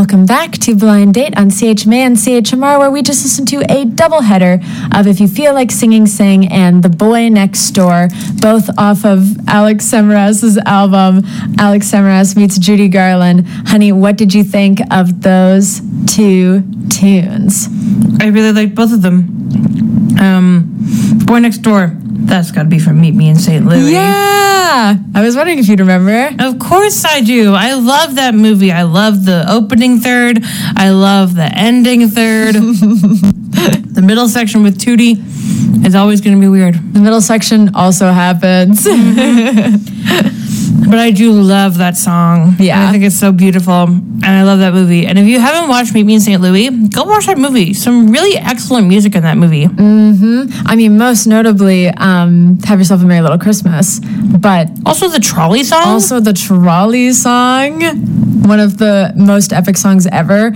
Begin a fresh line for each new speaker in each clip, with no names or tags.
Welcome back to Blind Date on CHMA and CHMR, where we just listened to a doubleheader of If You Feel Like Singing, Sing and The Boy Next Door, both off of Alex Semaras's album, Alex Semaras Meets Judy Garland. Honey, what did you think of those two tunes?
I really liked both of them. Boy Next Door, that's got to be from Meet Me in St. Louis.
Yeah! I was wondering if you'd remember.
Of course I do. I love that movie. I love the opening third. I love the ending third. The middle section with Tootie is always going to be weird.
The middle section also happens.
But I do love that song.
Yeah.
And I think it's so beautiful. And I love that movie. And if you haven't watched Meet Me in St. Louis, go watch that movie. Some really excellent music in that movie.
Mm-hmm. I mean, most notably, Have Yourself a Merry Little Christmas. But
also the trolley song.
Also the trolley song. One of the most epic songs ever.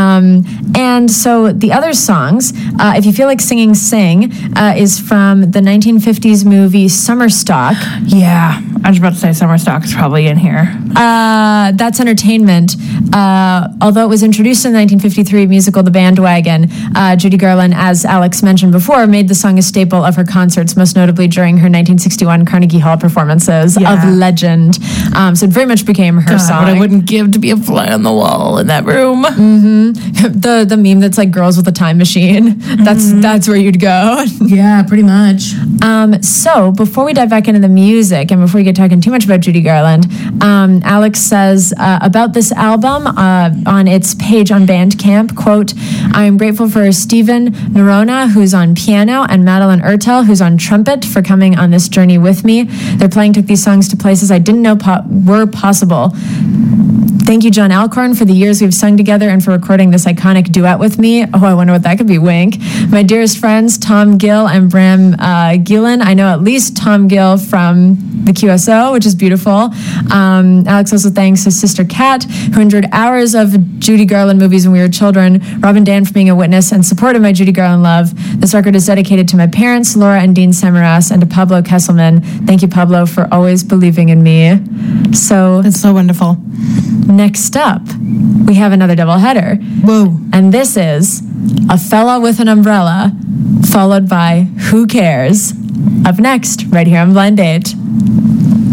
And so the other songs, If You Feel Like Singing, Sing, is from the 1950s movie Summer Stock.
Yeah. I was about to say Summer Stock is probably in here.
That's Entertainment. Although it was introduced in the 1953 musical The Bandwagon, Judy Garland, as Alex mentioned before, made the song a staple of her concerts, most notably during her 1961 Carnegie Hall performances of Legend. So it very much became her song.
What I wouldn't give to be a fly on the wall in that room.
Mm-hmm. The meme that's like girls with a time machine. That's where you'd go.
Yeah, pretty much.
So before we dive back into the music and before we get talking too much about Judy Garland, Alex says about this album on its page on Bandcamp, quote, I am grateful for Stephen Nerona, who's on piano, and Madeline Ertel, who's on trumpet, for coming on this journey with me. Their playing took these songs to places I didn't know were possible. Thank you, John Alcorn, for the years we've sung together and for recording this iconic duet with me. Oh, I wonder what that could be, wink. My dearest friends, Tom Gill and Bram Gillen. I know at least Tom Gill from the QSO, which is beautiful. Alex also thanks his sister Kat, who endured hours of Judy Garland movies when we were children. Robin Dan for being a witness and support of my Judy Garland love. This record is dedicated to my parents, Laura and Dean Semaras, and to Pablo Kesselman. Thank you, Pablo, for always believing in me. So
it's so wonderful.
Next up, we have another doubleheader.
Whoa.
And this is A Fella with an Umbrella, followed by Who Cares? Up next, right here on Blind Date.